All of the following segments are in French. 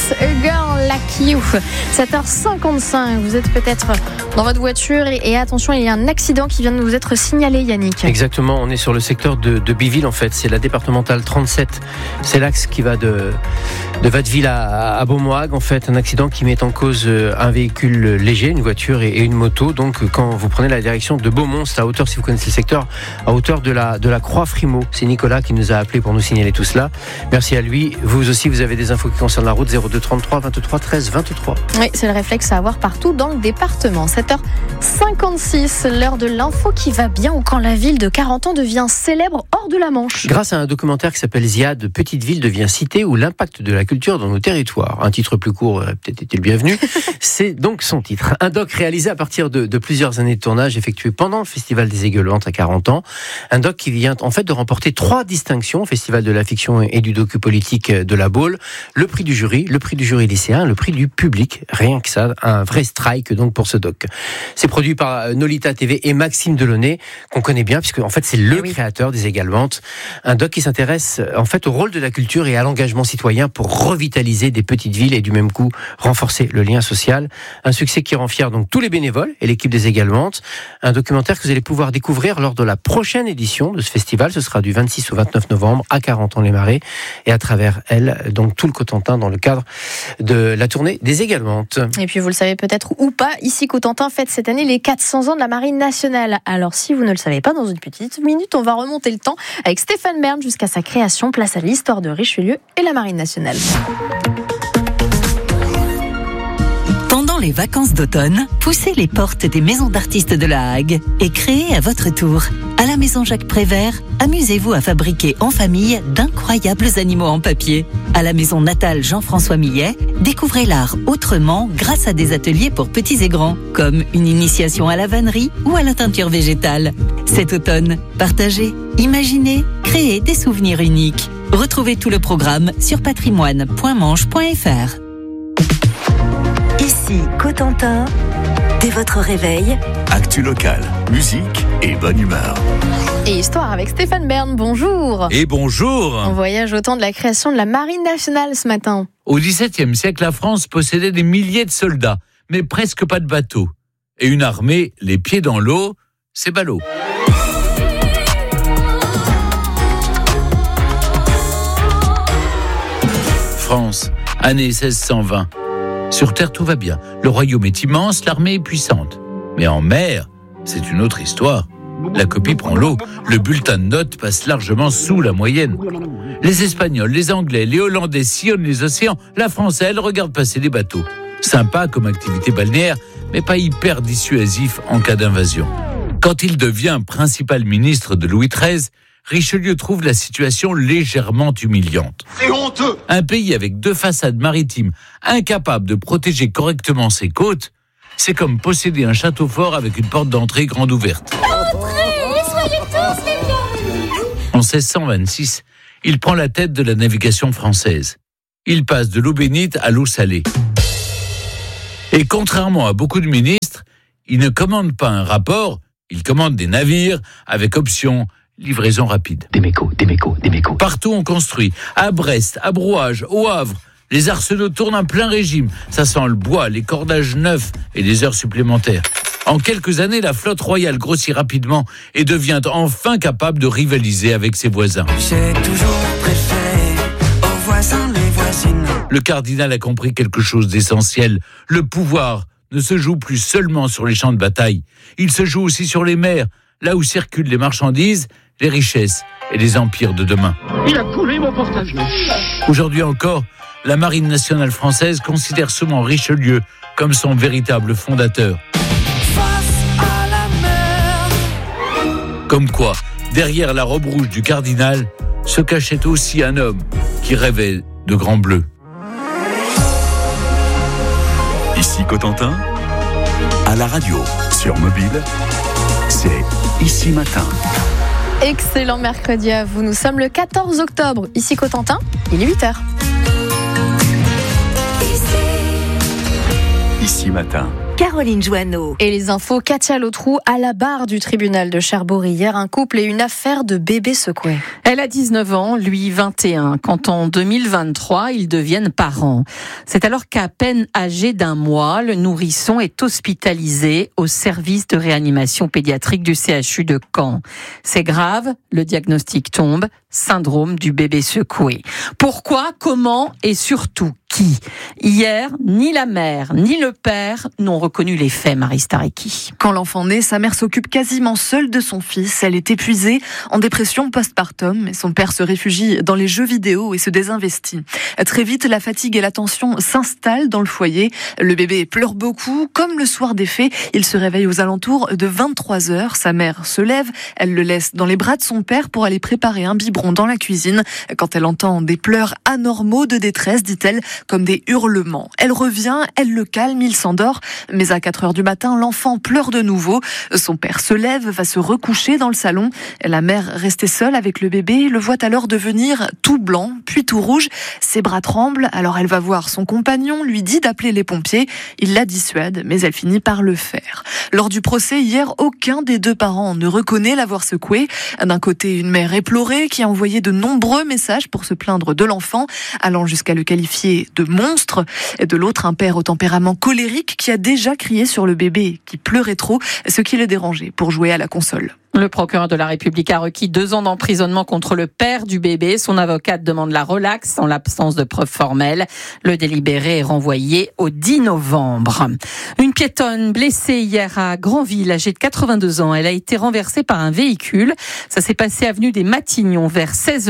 A Girl Like You. 7h55, vous êtes peut-être dans votre voiture et attention, il y a un accident qui vient de nous être signalé, Yannick. Exactement, on est sur le secteur de Biville en fait, c'est la départementale 37. C'est l'axe qui va de Watteville à Beaumoag en fait, un accident qui met en cause un véhicule léger, une voiture et une moto. Donc quand vous prenez la direction de Beaumont, c'est à hauteur, si vous connaissez le secteur, à hauteur de la Croix-Frimaud. C'est Nicolas qui nous a appelé pour nous signaler tout cela. Merci à lui. Vous aussi, vous avez des infos qui concernent la route. 02 33 23 13 23. Oui, c'est le réflexe à avoir partout dans le département. 7h56, l'heure de l'info qui va bien ou quand la ville de 40 ans devient célèbre hors de la Manche. Grâce à un documentaire qui s'appelle Ziad, Petite ville devient cité ou l'impact de la culture dans nos territoires. Un titre plus court aurait peut-être été le bienvenu. C'est donc son titre. Un doc réalisé à partir de plusieurs années de tournage effectué pendant le Festival des Aigues-Lentes à 40 ans. Un doc qui vient en fait de remporter 3 distinctions au Festival de la fiction et du docu politique de la Baule. Le prix du jury lycéen, le prix du public. Rien que ça, un vrai strike donc pour ce doc. C'est produit par Nolita TV et Maxime Delaunay, qu'on connaît bien puisque en fait c'est le créateur des Aigues-Lentes. Un doc qui s'intéresse en fait au rôle de la culture et à l'engagement citoyen pour revitaliser des petites villes et du même coup renforcer le lien social. Un succès qui rend fier donc tous les bénévoles et l'équipe des Aigues-Lentes. Un documentaire que vous allez pouvoir découvrir lors de la prochaine édition de ce festival. Ce sera du 26 au 29 novembre à 40 ans les Marais et à travers elle, donc tout le Cotentin dans le cadre de la tournée des Aigues-Lentes. Et puis vous le savez peut-être ou pas, ici Cotentin fête cette année les 400 ans de la Marine nationale. Alors si vous ne le savez pas, dans une petite minute, on va remonter le temps avec Stéphane Bern jusqu'à sa création, place à l'histoire de Richelieu et la Marine nationale. Pendant les vacances d'automne, poussez les portes des maisons d'artistes de la Hague et créez à votre tour. À la maison Jacques Prévert, amusez-vous à fabriquer en famille d'incroyables animaux en papier. À la maison natale Jean-François Millet, découvrez l'art autrement grâce à des ateliers pour petits et grands, comme une initiation à la vannerie ou à la teinture végétale. Cet automne, partagez, imaginez, créez des souvenirs uniques. Retrouvez tout le programme sur patrimoine.manche.fr. Ici Cotentin, dès votre réveil, actu local, musique et bonne humeur. Et histoire avec Stéphane Bern, bonjour. Et bonjour. On voyage au temps de la création de la Marine nationale ce matin. Au XVIIe siècle, la France possédait des milliers de soldats, mais presque pas de bateaux. Et une armée, les pieds dans l'eau, c'est ballot. France, année 1620. Sur terre, tout va bien. Le royaume est immense, l'armée est puissante. Mais en mer, c'est une autre histoire. La copie prend l'eau. Le bulletin de notes passe largement sous la moyenne. Les Espagnols, les Anglais, les Hollandais sillonnent les océans. La France, elle, regarde passer des bateaux. Sympa comme activité balnéaire, mais pas hyper dissuasif en cas d'invasion. Quand il devient principal ministre de Louis XIII, Richelieu trouve la situation légèrement humiliante. C'est honteux! Un pays avec 2 façades maritimes, incapable de protéger correctement ses côtes, c'est comme posséder un château fort avec une porte d'entrée grande ouverte. Entrez, soyez tous les bienvenus. En 1626, il prend la tête de la navigation française. Il passe de l'eau bénite à l'eau salée. Et contrairement à beaucoup de ministres, il ne commande pas un rapport, il commande des navires avec option livraison rapide. Des mécos. Partout on construit, à Brest, à Brouage, au Havre. Les arsenaux tournent à plein régime. Ça sent le bois, les cordages neufs et les heures supplémentaires. En quelques années, la flotte royale grossit rapidement et devient enfin capable de rivaliser avec ses voisins. J'ai toujours préféré aux voisins les voisines. Le cardinal a compris quelque chose d'essentiel. Le pouvoir ne se joue plus seulement sur les champs de bataille. Il se joue aussi sur les mers, là où circulent les marchandises, les richesses et les empires de demain. Il a coulé mon porte-avions. Aujourd'hui encore, la Marine nationale française considère souvent Richelieu comme son véritable fondateur. Face à la mer. Comme quoi, derrière la robe rouge du cardinal, se cachait aussi un homme qui rêvait de Grand Bleu. Ici Cotentin, à la radio, sur mobile, c'est Ici Matin. Excellent mercredi à vous. Nous sommes le 14 octobre. Ici Cotentin, il est 8h. Ici Matin, Caroline Joanneau. Et les infos, Katia Lautrou à la barre du tribunal de Cherbourg hier, un couple et une affaire de bébés secoués. Elle a 19 ans, lui 21, quand en 2023, ils deviennent parents. C'est alors qu'à peine âgé d'1 mois, le nourrisson est hospitalisé au service de réanimation pédiatrique du CHU de Caen. C'est grave, le diagnostic tombe, syndrome du bébé secoué. Pourquoi, comment et surtout qui ? Hier, ni la mère ni le père n'ont reconnu les faits, Marie Starecki. Quand l'enfant naît, sa mère s'occupe quasiment seule de son fils. Elle est épuisée, en dépression postpartum, et son père se réfugie dans les jeux vidéo et se désinvestit. Très vite, la fatigue et la tension s'installent dans le foyer. Le bébé pleure beaucoup. Comme le soir des faits, il se réveille aux alentours de 23h. Sa mère se lève, elle le laisse dans les bras de son père pour aller préparer un biberon dans la cuisine. Quand elle entend des pleurs anormaux de détresse, dit-elle, comme des hurlements. Elle revient, elle le calme, il s'endort. Mais à 4h du matin, l'enfant pleure de nouveau. Son père se lève, va se recoucher dans le salon. La mère, restée seule avec le bébé, le voit alors devenir tout blanc, puis tout rouge. Ses bras tremblent, alors elle va voir son compagnon, lui dit d'appeler les pompiers. Il la dissuade, mais elle finit par le faire. Lors du procès hier, aucun des deux parents ne reconnaît l'avoir secoué. D'un côté, une mère éplorée qui a envoyé de nombreux messages pour se plaindre de l'enfant, allant jusqu'à le qualifier de monstre. Et de l'autre, un père au tempérament colérique qui a déjà crié sur le bébé qui pleurait trop, ce qui le dérangeait pour jouer à la console. Le procureur de la République a requis 2 ans d'emprisonnement contre le père du bébé. Son avocate demande la relaxe en l'absence de preuves formelles. Le délibéré est renvoyé au 10 novembre. Une piétonne blessée hier à Granville, âgée de 82 ans. Elle a été renversée par un véhicule. Ça s'est passé avenue des Matignons vers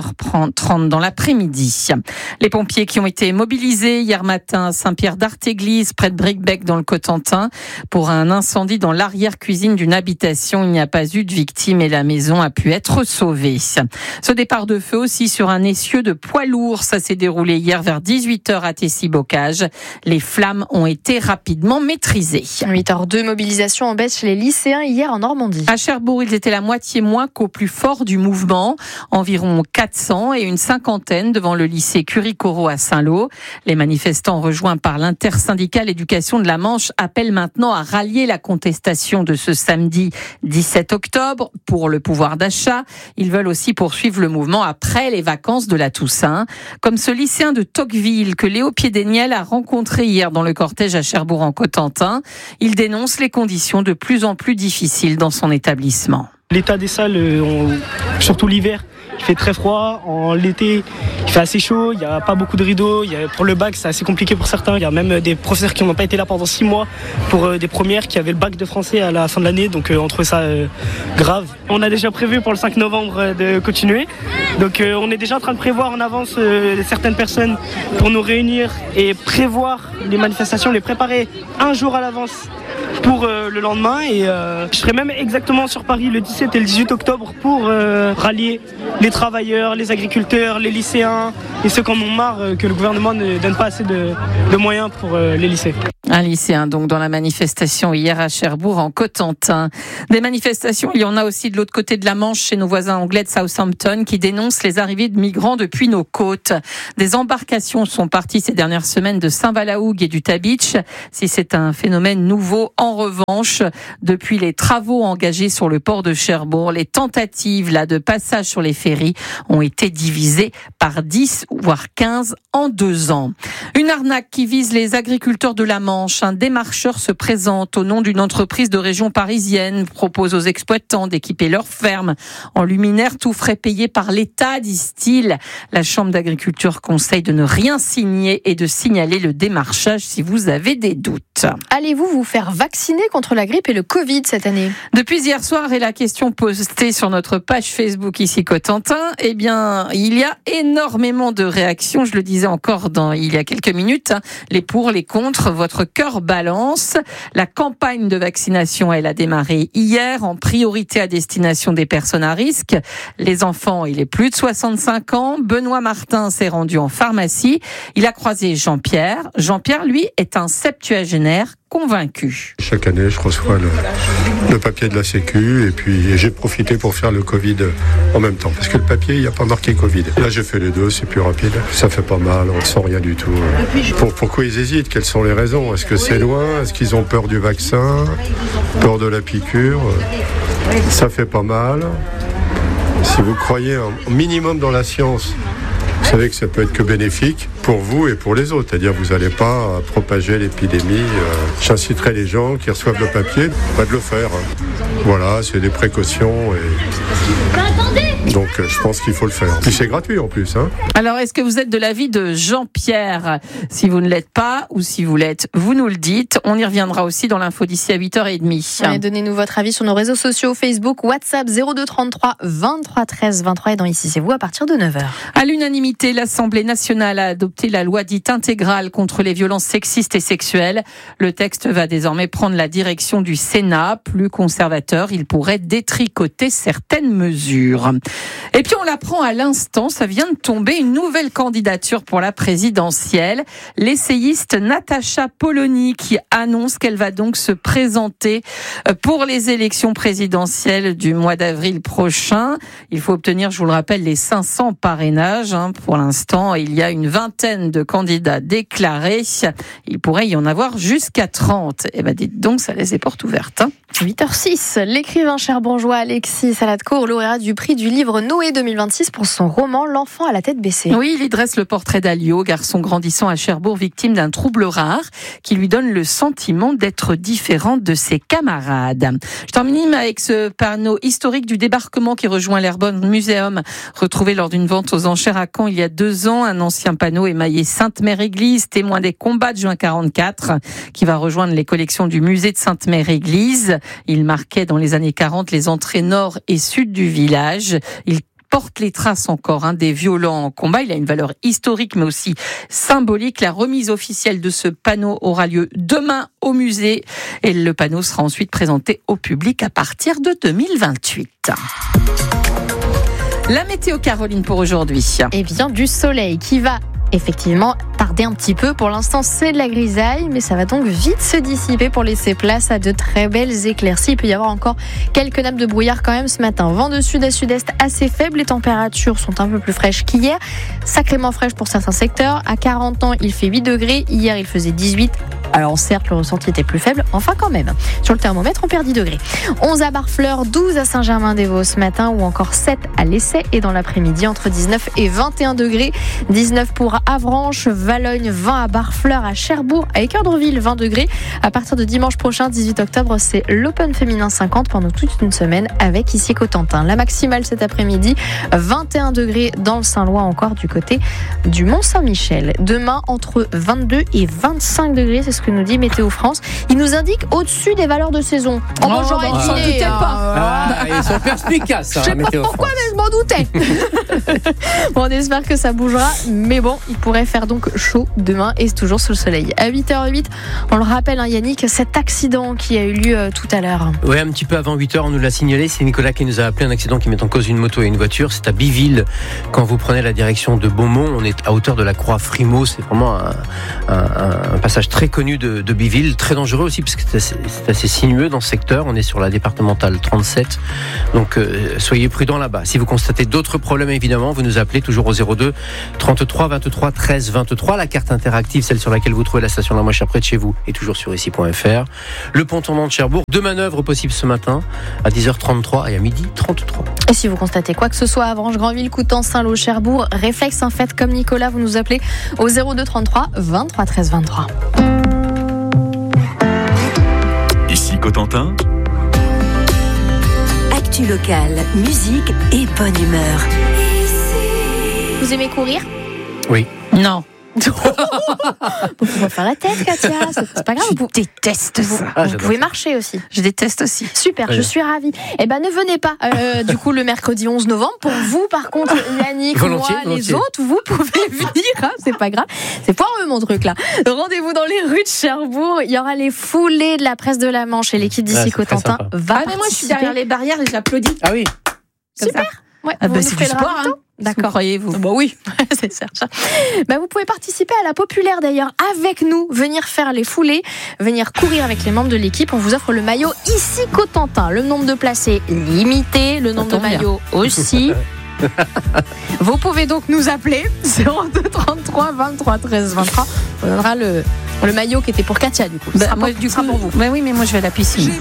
16h30 dans l'après-midi. Les pompiers qui ont été mobilisés hier matin à Saint-Pierre-d'Artéglise, près de Bricbec dans le Cotentin, pour un incendie dans l'arrière-cuisine d'une habitation. Il n'y a pas eu de victime et la maison a pu être sauvée. Ce départ de feu aussi sur un essieu de poids lourd, ça s'est déroulé hier vers 18h à Tessy-Bocage. Les flammes ont été rapidement maîtrisées. 8h02, mobilisation en baisse chez les lycéens hier en Normandie. À Cherbourg, ils étaient la moitié moins qu'au plus fort du mouvement, environ 400 et une cinquantaine devant le lycée Curie-Corot à Saint-Lô. Les manifestants rejoints par l'intersyndicale éducation de la Manche appellent maintenant à rallier la contestation de ce samedi 17 octobre. Pour le pouvoir d'achat. Ils veulent aussi poursuivre le mouvement après les vacances de la Toussaint. Comme ce lycéen de Tocqueville que Léo Piedeniel a rencontré hier dans le cortège à Cherbourg en Cotentin. Il dénonce les conditions de plus en plus difficiles dans son établissement. L'état des salles, surtout l'hiver, il fait très froid. En l'été, il fait assez chaud. Il n'y a pas beaucoup de rideaux. Pour le bac, c'est assez compliqué pour certains. Il y a même des professeurs qui n'ont pas été là pendant 6 mois pour des premières, qui avaient le bac de français à la fin de l'année. Donc on trouve ça grave. On a déjà prévu pour le 5 novembre de continuer. Donc on est déjà en train de prévoir en avance certaines personnes pour nous réunir et prévoir les manifestations, les préparer un jour à l'avance pour le lendemain. Et je serai même exactement sur Paris le 17 et le 18 octobre pour rallier les travailleurs, les agriculteurs, les lycéens et ceux qui en ont marre que le gouvernement ne donne pas assez de moyens pour les lycées. Un lycéen donc dans la manifestation hier à Cherbourg en Cotentin. Des manifestations, il y en a aussi de l'autre côté de la Manche chez nos voisins anglais de Southampton qui dénoncent les arrivées de migrants depuis nos côtes. Des embarcations sont parties ces dernières semaines de Saint-Valahougue et du Tabitch. Si c'est un phénomène nouveau, en revanche, depuis les travaux engagés sur le port de Cherbourg, les tentatives de passage sur les ferries ont été divisées par 10 voire 15 en 2 ans. Une arnaque qui vise les agriculteurs de la Manche. Un démarcheur se présente au nom d'une entreprise de région parisienne, propose aux exploitants d'équiper leurs fermes en luminaires, tout frais payés par l'État, disent-ils. La Chambre d'agriculture conseille de ne rien signer et de signaler le démarchage si vous avez des doutes. Allez-vous vous faire vacciner contre la grippe et le Covid cette année ? Depuis hier soir et la question postée sur notre page Facebook ici Cotentin, eh bien, il y a énormément de réactions. Je le disais encore il y a quelques minutes. Les pour, les contre, votre cœur balance. La campagne de vaccination, elle a démarré hier en priorité à destination des personnes à risque, les enfants et les plus de 65 ans. Benoît Martin s'est rendu en pharmacie. Il a croisé Jean-Pierre. Jean-Pierre, lui, est un septuagénaire convaincus. Chaque année, je reçois le papier de la Sécu et puis j'ai profité pour faire le Covid en même temps. Parce que le papier, il n'y a pas marqué Covid. Là, j'ai fait les deux, c'est plus rapide. Ça fait pas mal, on ne sent rien du tout. Pourquoi ils hésitent? Quelles sont les raisons? Est-ce que c'est loin? Est-ce qu'ils ont peur du vaccin? Peur de la piqûre? Ça fait pas mal. Si vous croyez un minimum dans la science, vous savez que ça peut être que bénéfique pour vous et pour les autres. C'est-à-dire que vous n'allez pas propager l'épidémie. J'inciterai les gens qui reçoivent le papier de le faire. Voilà, c'est des précautions. Donc je pense qu'il faut le faire. Puis c'est gratuit en plus. Alors est-ce que vous êtes de l'avis de Jean-Pierre? Si vous ne l'êtes pas ou si vous l'êtes, vous nous le dites. On y reviendra aussi dans l'info d'ici à 8h30. Allez, donnez-nous votre avis sur nos réseaux sociaux, Facebook, WhatsApp 02 33 23 13 23 et dans Ici c'est vous à partir de 9h. À l'unanimité, l'Assemblée nationale a adopté la loi dite intégrale contre les violences sexistes et sexuelles. Le texte va désormais prendre la direction du Sénat. Plus conservateur, il pourrait détricoter certaines mesures. Et puis on l'apprend à l'instant, ça vient de tomber, une nouvelle candidature pour la présidentielle. L'essayiste Natacha Polony qui annonce qu'elle va donc se présenter pour les élections présidentielles du mois d'avril prochain. Il faut obtenir, je vous le rappelle, les 500 parrainages. Pour l'instant, il y a une vingtaine de candidats déclarés. Il pourrait y en avoir jusqu'à 30. Eh ben, dites donc, ça laisse les portes ouvertes. 8h06, l'écrivain cherbourgeois Alexis Saladcourt, lauréat du prix du livre Noé 2026 pour son roman L'enfant à la tête baissée. Oui, il y dresse le portrait d'Alio, garçon grandissant à Cherbourg, victime d'un trouble rare qui lui donne le sentiment d'être différent de ses camarades. Je termine avec ce panneau historique du débarquement qui rejoint l'Airborne Museum, retrouvé lors d'une vente aux enchères à Caen il y a 2 ans. Un ancien panneau émaillé Sainte-Mère-Église, témoin des combats de juin 44, qui va rejoindre les collections du musée de Sainte-Mère-Église. Il marquait dans les années 40 les entrées nord et sud du village. Il porte les traces encore des violents combats. Il a une valeur historique mais aussi symbolique. La remise officielle de ce panneau aura lieu demain au musée et le panneau sera ensuite présenté au public à partir de 2028. La météo, Caroline, pour aujourd'hui. Eh bien, du soleil qui va effectivement tarder un petit peu. Pour l'instant, c'est de la grisaille, mais ça va donc vite se dissiper pour laisser place à de très belles éclaircies. Il peut y avoir encore quelques nappes de brouillard quand même ce matin. Vent de sud à sud-est assez faible. Les températures sont un peu plus fraîches qu'hier. Sacrément fraîches pour certains secteurs. À 40 ans, il fait 8 degrés. Hier, il faisait 18. Alors certes, le ressenti était plus faible, enfin quand même. Sur le thermomètre, on perd 10 degrés. 11 à Barfleur, 12 à Saint-Germain-des-Vaux ce matin ou encore 7 à l'Essai et dans l'après-midi entre 19 et 21 degrés. 19 pour Avranches, Valogne, 20 à Barfleur, à Cherbourg, à Équeurdreville, 20 degrés. À partir de dimanche prochain, 18 octobre, c'est l'Open féminin 50 pendant toute une semaine avec ici Cotentin. La maximale cet après-midi, 21 degrés dans le Saint-Lois, encore du côté du Mont-Saint-Michel. Demain, entre 22 et 25 degrés, c'est ce que nous dit Météo France. Il nous indique au-dessus des valeurs de saison. J'aurais deviné. Ils sont perspicaces. Je sais pas pourquoi, mais je m'en doutais. Bon, on espère que ça bougera. Mais bon, il pourrait faire donc chaud demain et c'est toujours sous le soleil. À 8h08, on le rappelle, Yannick, cet accident qui a eu lieu tout à l'heure. Oui, un petit peu avant 8h, on nous l'a signalé. C'est Nicolas qui nous a appelé un accident qui met en cause une moto et une voiture. C'est à Biville. Quand vous prenez la direction de Beaumont, on est à hauteur de la Croix Frimaud. C'est vraiment un passage très connu de Biville, très dangereux aussi parce que c'est assez sinueux dans ce secteur. On est sur la départementale 37, donc soyez prudents là-bas. Si vous constatez d'autres problèmes, évidemment, vous nous appelez toujours au 02 33 23 13 23. La carte interactive, celle sur laquelle vous trouvez la station la moins chère près de chez vous, est toujours sur ici.fr. Le pont tournant de Cherbourg, 2 manœuvres possibles ce matin à 10h33 et à 12h33. Et si vous constatez quoi que ce soit à Avranches, Granville, Coutances, Saint-Lô, Cherbourg, réflexe, faites comme Nicolas, vous nous appelez au 02 33 23 13 23. Ici Cotentin. Actu locale, musique et bonne humeur. Vous aimez courir ? Oui. Non. Vous pouvez faire la tête, Katia, c'est pas grave. Je déteste ça. Vous pouvez marcher aussi. Je déteste aussi. Super, je suis ravie. Eh ben, ne venez pas du coup le mercredi 11 novembre. Pour vous, par contre, Yannick, volontiers. Les autres, vous pouvez venir. C'est pas grave. C'est pas mon truc là. Rendez-vous dans les rues de Cherbourg. Il y aura les foulées de la presse de la Manche et l'équipe d'ici Cotentin va mais moi je suis derrière les barrières et j'applaudis. Ah oui. Super. Ouais, c'est du sport. D'accord. Croyez-vous? Bah oui, c'est certain. Bah vous pouvez participer à la populaire d'ailleurs avec nous, venir faire les foulées, venir courir avec les membres de l'équipe. On vous offre le maillot ici Cotentin. Le nombre de places est limité, le nombre de maillots aussi. Vous pouvez donc nous appeler 02 33 23 13 23. On donnera le maillot qui était pour Katia du coup. Moi, du coup, pour vous. Bah oui, mais moi je vais à la piscine.